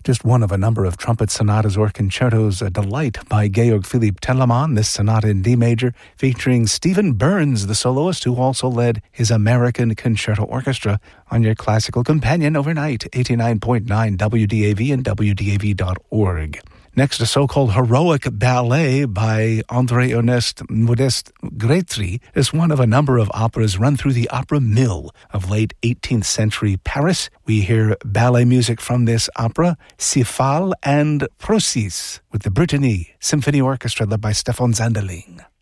just one of a number of trumpet sonatas or concertos, A Delight by Georg Philipp Telemann, this sonata in D major, featuring Stephen Burns, the soloist, who also led his American Concerto Orchestra, on your classical companion overnight, 89.9 WDAV and WDAV.org. Next, a so-called heroic ballet by André-Ernest Modeste Grétry is one of a number of operas run through the opera mill of late 18th century Paris. We hear ballet music from this opera, Sifal and Procis, with the Brittany Symphony Orchestra led by Stefan Zanderling.